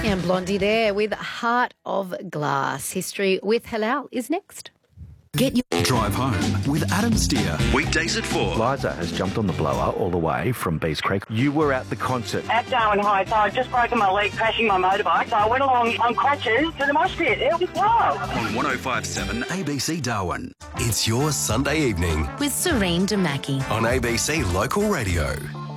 And Blondie there with Heart of Glass. History with Halal is next. Get your drive home with Adam Steer. Weekdays at 4. Liza has jumped on the blower all the way from Bees Creek. You were at the concert. At Darwin High, so I'd just broken my leg crashing my motorbike, so I went along on crutches to the mosh pit. It was wild. On 105.7 ABC Darwin. It's your Sunday evening with Serene Damaki on ABC Local Radio.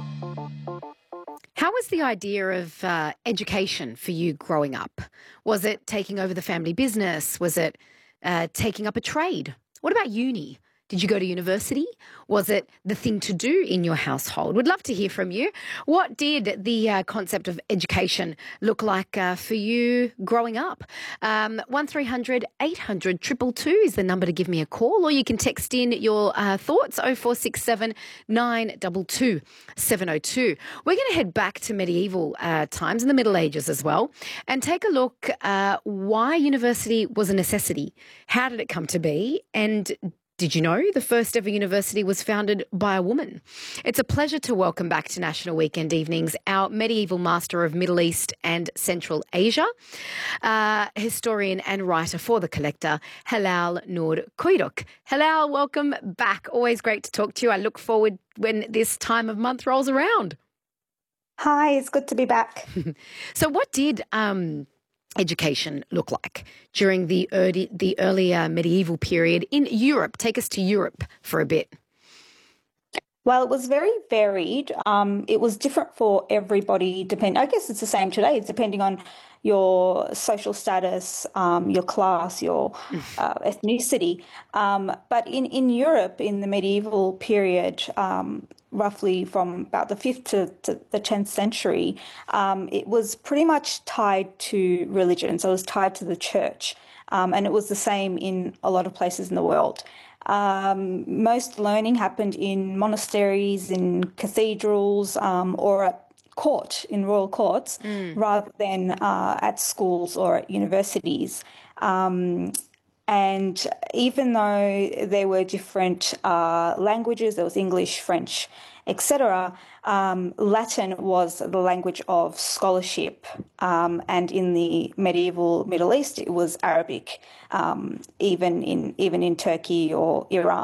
How was the idea of education for you growing up? Was it taking over the family business? Was it taking up a trade? What about uni? Did you go to university? Was it the thing to do in your household? Would love to hear from you. What did the concept of education look like for you growing up? 1300 800 222 is the number to give me a call, or you can text in your thoughts 0467 922 702. We're going to head back to medieval times and the Middle Ages as well and take a look why university was a necessity. How did it come to be? And did you know the first ever university was founded by a woman? It's a pleasure to welcome back to National Weekend Evenings our medieval master of Middle East and Central Asia, historian and writer for The Collector, Halal Noor Kuyruk. Halal, welcome back. Always great to talk to you. I look forward when this time of month rolls around. Hi, it's good to be back. So what did education look like during the earlier medieval period in Europe? Take us to Europe for a bit. Well, it was very varied. It was different for everybody. I guess it's the same today. It's depending on your social status, your class, your ethnicity. But in Europe, in the medieval period, roughly from about the 5th to the 10th century, it was pretty much tied to religion. So it was tied to the church. And it was the same in a lot of places in the world. Most learning happened in monasteries, in cathedrals, or at court, in royal courts, rather than at schools or at universities. And even though there were different languages, there was English, French, etc., Latin was the language of scholarship. And in the medieval Middle East, it was Arabic, even in Turkey or